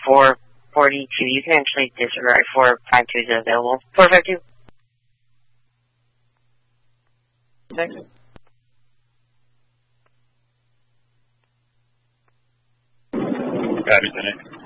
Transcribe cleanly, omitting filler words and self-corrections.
442. You can actually disregard 452 is available. 452. Thanks. Roger,